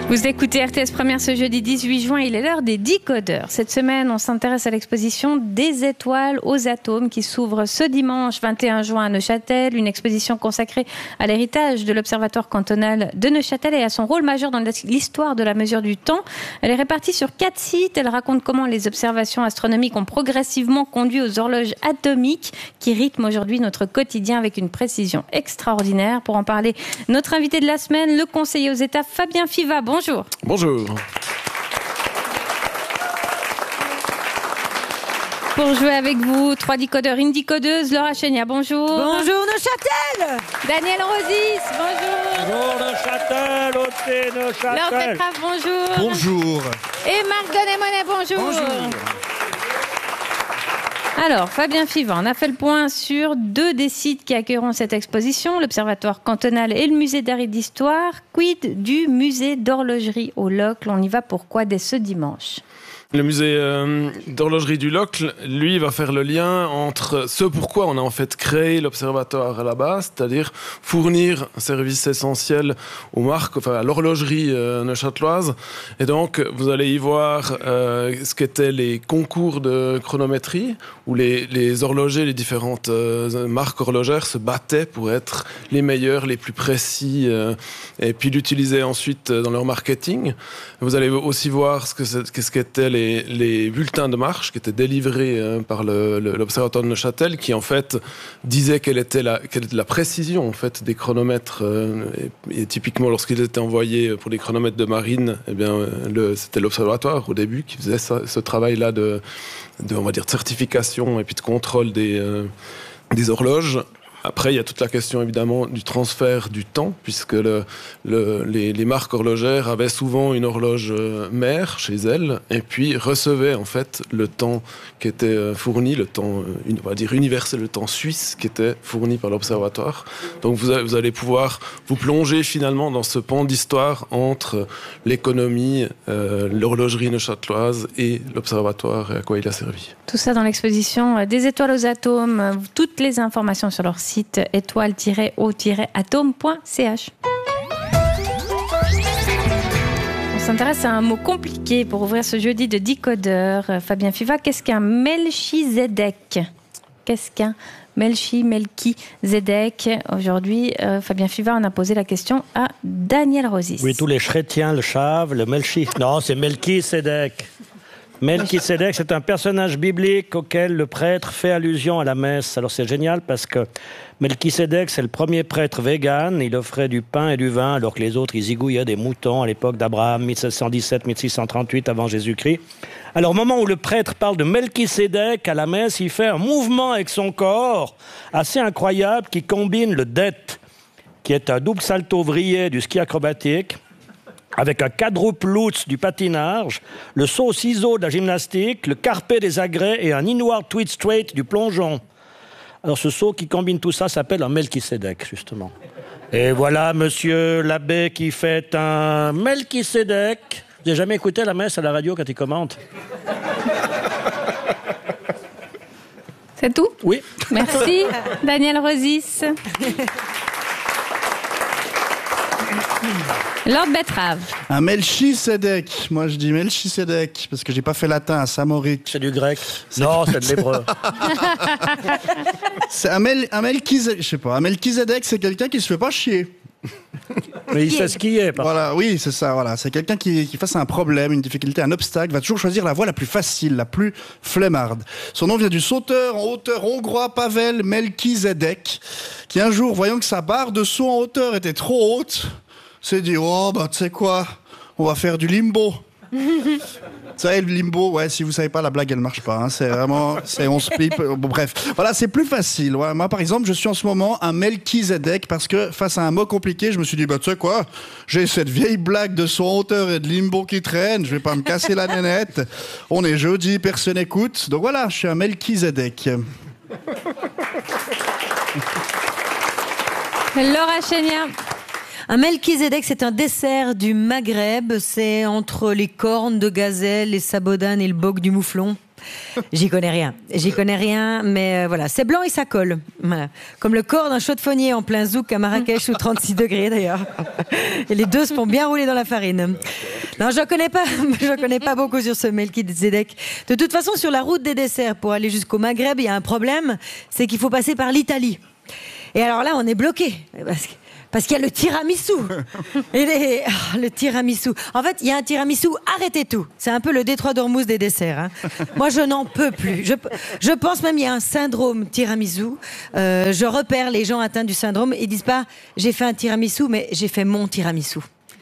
Vous écoutez RTS Première ce jeudi 18 juin, il est l'heure des Decodeurs. Cette semaine, on s'intéresse à l'exposition Des étoiles aux atomes qui s'ouvre ce dimanche 21 juin à Neuchâtel. Une exposition consacrée à l'héritage de l'Observatoire cantonal de Neuchâtel et à son rôle majeur dans l'histoire de la mesure du temps. Elle est répartie sur 4 sites. Elle raconte comment les observations astronomiques ont progressivement conduit aux horloges atomiques qui rythment aujourd'hui notre quotidien avec une précision extraordinaire. Pour en parler, notre invité de la semaine, le conseiller aux États Fabien Fiva. Bonjour. Bonjour. Pour jouer avec vous, 3 décodeurs, une décodeuse, Laura Chenia, bonjour. Bonjour Neuchâtel. Daniel Rosis, bonjour. Bonjour Neuchâtel, Oté Neuchâtel. Laure Petrave, bonjour. Bonjour. Et Marc Donet-Monet, bonjour. Bonjour. Alors, Fabien Fiva, on a fait le point sur 2 des sites qui accueilleront cette exposition, l'Observatoire cantonal et le musée d'art et d'histoire. Quid du musée d'horlogerie au Locle? On y va pourquoi dès ce dimanche? Le musée d'horlogerie du Locle, lui, va faire le lien entre ce pourquoi on a en fait créé l'observatoire à la base, c'est-à-dire fournir un service essentiel aux marques, enfin à l'horlogerie neuchâteloise. Et donc, vous allez y voir ce qu'étaient les concours de chronométrie, où les horlogers, les différentes marques horlogères se battaient pour être les meilleurs, les plus précis, et puis l'utiliser ensuite dans leur marketing. Vous allez aussi voir ce qu'étaient les bulletins de marche qui étaient délivrés par l'Observatoire de Neuchâtel, qui en fait disait quelle était la précision en fait des chronomètres. Et typiquement lorsqu'ils étaient envoyés pour les chronomètres de marine, eh bien c'était l'Observatoire au début qui faisait ce travail-là de on va dire de certification et puis de contrôle des horloges. Après, il y a toute la question évidemment du transfert du temps, puisque les marques horlogères avaient souvent une horloge mère chez elles, et puis recevaient en fait le temps qui était fourni, le temps, on va dire universel, le temps suisse qui était fourni par l'Observatoire. Donc vous allez pouvoir vous plonger finalement dans ce pan d'histoire entre l'économie, l'horlogerie neuchâteloise et l'Observatoire et à quoi il a servi. Tout ça dans l'exposition Des étoiles aux atomes. Toutes les informations sur leur site étoile-o-atome.ch. On s'intéresse à un mot compliqué pour ouvrir ce jeudi de décodeur. Fabien Fiva, qu'est-ce qu'un Melchizedek? Qu'est-ce qu'un Melchizedek? Aujourd'hui, Fabien Fiva en a posé la question à Daniel Rosis. Oui, tous les chrétiens le savent, le Non, c'est Melchisedec. Melchisedec, c'est un personnage biblique auquel le prêtre fait allusion à la messe. Alors c'est génial parce que Melchisedec, c'est le premier prêtre vegan. Il offrait du pain et du vin alors que les autres, ils zigouillaient des moutons à l'époque d'Abraham, 1717-1638 avant Jésus-Christ. Alors au moment où le prêtre parle de Melchisedec à la messe, il fait un mouvement avec son corps assez incroyable qui combine le det, qui est un double salto vrillé du ski acrobatique, avec un quadruple lutz du patinage, le saut au ciseau de la gymnastique, le carpé des agrès et un inward twist straight du plongeon. Alors ce saut qui combine tout ça s'appelle un Melchisedec, justement. Et voilà monsieur l'abbé qui fait un Melchisedec. Vous n'avez jamais écouté la messe à la radio quand il commente? C'est tout? Oui. Merci, Daniel Rosis. Lord Betrave. Un Melchisedec. Moi, je dis Melchisedec parce que j'ai pas fait latin à Saint-Maurice. C'est du grec. Non, c'est de l'hébreu. C'est un Melchisedec. Je sais pas. Un Melchisedec, c'est quelqu'un qui se fait pas chier. Mais il sait ce qu'il est. Voilà, oui, c'est ça. Voilà, c'est quelqu'un qui face à un problème, une difficulté, un obstacle, va toujours choisir la voie la plus facile, la plus flemmarde. Son nom vient du sauteur en hauteur hongrois Pavel Melchisedec, qui un jour, voyant que sa barre de saut en hauteur était trop haute, s'est dit, oh, bah, tu sais quoi, on va faire du limbo. Vous savez, le limbo, ouais, si vous savez pas, la blague, elle marche pas. Hein. C'est vraiment, on se pipe. Bon, bref, voilà, c'est plus facile. Ouais. Moi, par exemple, je suis en ce moment un Melchisedec parce que face à un mot compliqué, je me suis dit, bah, tu sais quoi, j'ai cette vieille blague de son hauteur et de limbo qui traîne, je vais pas me casser la nénette. On est jeudi, personne n'écoute. Donc voilà, je suis un Melchisedec. Laura Chenia. Un Melchisedec, c'est un dessert du Maghreb. C'est entre les cornes de gazelle, les sabodanes et le boc du mouflon. J'y connais rien, mais voilà. C'est blanc et ça colle. Voilà. Comme le corps d'un chaude-fonnier en plein zouk à Marrakech sous 36 degrés d'ailleurs. Et les deux se font bien rouler dans la farine. Non, je connais pas beaucoup sur ce Melchizedek. De toute façon, sur la route des desserts pour aller jusqu'au Maghreb, il y a un problème, c'est qu'il faut passer par l'Italie. Et alors là, on est bloqué. Parce qu'il y a le tiramisu. Le tiramisu. En fait, il y a un tiramisu, arrêtez tout. C'est un peu le détroit d'Ormuz des desserts. Moi, je n'en peux plus. Je pense même qu'il y a un syndrome tiramisu. Je repère les gens atteints du syndrome. Ils disent pas, j'ai fait un tiramisu, mais j'ai fait mon tiramisu.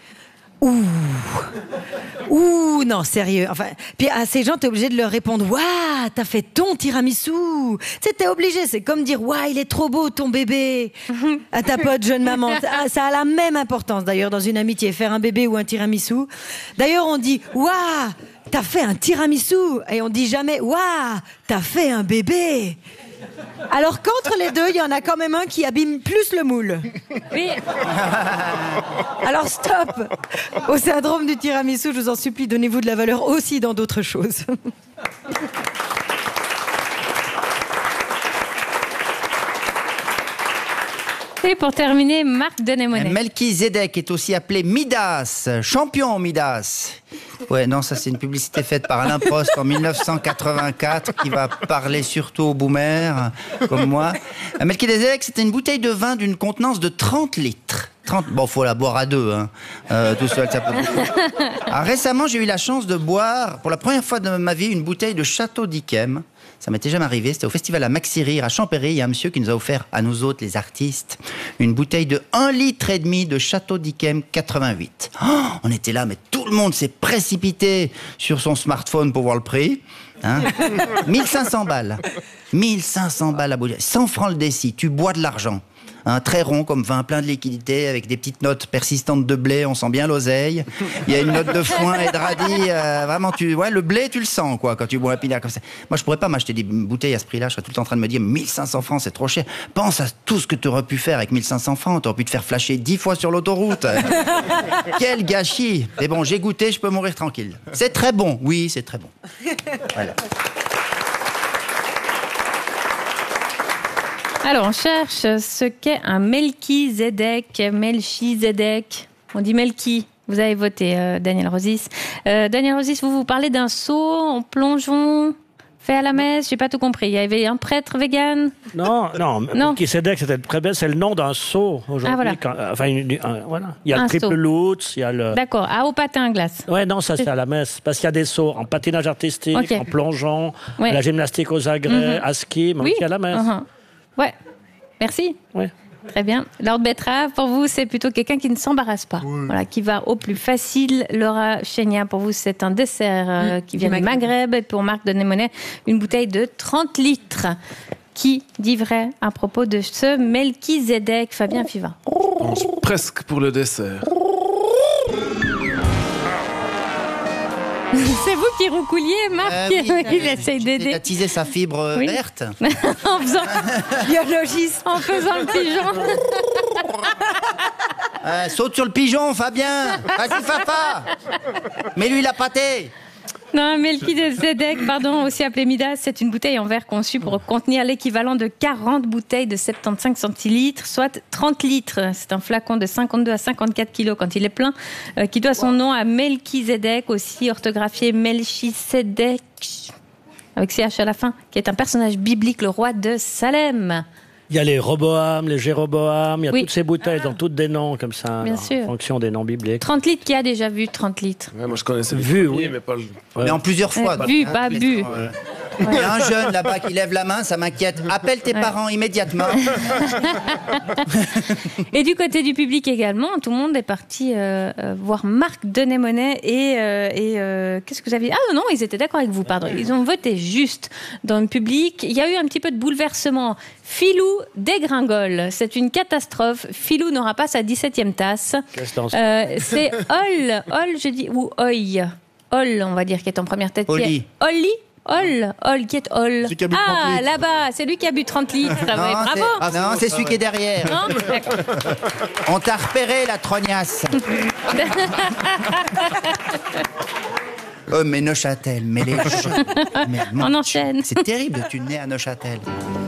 Ouh, non, sérieux. Enfin, puis à ces gens, t'es obligé de leur répondre, waouh, t'as fait ton tiramisu. Tu sais, t'es obligé. C'est comme dire, waouh, il est trop beau ton bébé. À ta pote jeune maman. Ça a la même importance d'ailleurs dans une amitié, faire un bébé ou un tiramisu. D'ailleurs, on dit, waouh, t'as fait un tiramisu. Et on dit jamais, waouh, t'as fait un bébé. Alors qu'entre les deux, il y en a quand même un qui abîme plus le moule. Oui. Alors stop. Au syndrome du tiramisu, je vous en supplie, donnez-vous de la valeur aussi dans d'autres choses. Et pour terminer, Marc Denémonet. Melchizedek est aussi appelé Midas, champion Midas. Ouais, non, ça c'est une publicité faite par Alain Prost en 1984 qui va parler surtout aux boomers comme moi. Melchizedek, c'était une bouteille de vin d'une contenance de 30 litres. Bon, faut la boire à deux, hein. Tout seul, ça peut. Alors, récemment, j'ai eu la chance de boire, pour la première fois de ma vie, une bouteille de Château d'Yquem. Ça m'était jamais arrivé. C'était au festival à Maxi Rire, à Champéry. Il y a un monsieur qui nous a offert, à nous autres, les artistes, une bouteille de 1,5 litre de Château d'Yquem 88. Oh, on était là, mais tout le monde s'est précipité sur son smartphone pour voir le prix. Hein 1500 balles. 1500 balles la bouteille. 100 francs le déci. Tu bois de l'argent. Très rond comme vin, plein de liquidité, avec des petites notes persistantes de blé, on sent bien l'oseille. Il y a une note de foin et de radis, vraiment, le blé, tu le sens, quoi, quand tu bois un pinard comme ça. Moi, je pourrais pas m'acheter des bouteilles à ce prix-là, je serais tout le temps en train de me dire, 1500 francs, c'est trop cher. Pense à tout ce que tu aurais pu faire avec 1500 francs, tu aurais pu te faire flasher 10 fois sur l'autoroute. Quel gâchis. Mais bon, j'ai goûté, je peux mourir tranquille. C'est très bon, oui, c'est très bon. Voilà. Alors, on cherche ce qu'est un Melchizedek. Melchizedek. On dit Melchi. Vous avez voté, Daniel Rosis. Daniel Rosis, vous parlez d'un seau en plongeon fait à la messe. J'ai pas tout compris. Il y avait un prêtre vegan. Non. Melchizedek, c'est le nom d'un seau aujourd'hui. Ah, voilà. Voilà. Il y a le triple Lutz, il y a le. D'accord. Au patin à glace. Ouais, non, ça c'est à la messe. Parce qu'il y a des sauts en patinage artistique, en plongeon, à la gymnastique aux agrès, à ski, mais aussi à la messe. Ouais, merci. Ouais. Très bien. Lord Betrave, pour vous, c'est plutôt quelqu'un qui ne s'embarrasse pas. Oui. Voilà, qui va au plus facile. Laura Chénia, pour vous, c'est un dessert qui vient du Maghreb. Et pour Marc Denémonet, une bouteille de 30 litres. Qui dit vrai à propos de ce Melchizedek, Fabien Fiva? Je pense presque pour le dessert. C'est vous qui roucouliez, Marc, qui essaye d'aider. Il a teasé sa fibre verte. En faisant biologiste, en faisant le pigeon. Saute sur le pigeon, Fabien. Vas-y, Fafa. Mets-lui la pâtée. Non, Melchizedek, aussi appelé Midas, c'est une bouteille en verre conçue pour contenir l'équivalent de 40 bouteilles de 75 centilitres, soit 30 litres. C'est un flacon de 52 à 54 kilos quand il est plein, qui doit son nom à Melchizedek, aussi orthographié Melchisedec, avec CH à la fin, qui est un personnage biblique, le roi de Salem. Il y a les Roboam, les Jéroboam, il y a toutes ces bouteilles dans toutes des noms comme ça, en fonction des noms bibliques. 30 litres, qui a déjà vu 30 litres? Ouais, moi je connaissais le vu, premier, mais pas le... Mais en plusieurs fois. Vu, pas bu. Il y a un jeune là-bas qui lève la main, ça m'inquiète. Appelle tes parents immédiatement. Et du côté du public également, tout le monde est parti voir Marc Denémonet et qu'est-ce que vous avez dit? Ah non, ils étaient d'accord avec vous, pardon. Ils ont voté juste dans le public. Il y a eu un petit peu de bouleversement. Filou dégringole. C'est une catastrophe. Filou n'aura pas sa 17e tasse. C'est Ol, je dis, ou Oy. Ol, on va dire, qui est en première tête. Oli. Ol, qui est Ol. Ah, là-bas, c'est lui qui a bu 30 litres. Bravo. Non, c'est celui qui est derrière. Non, on t'a repéré, la trognasse. Mais Neuchâtel, mais les gens... On enchaîne. C'est terrible de tu nais à Neuchâtel.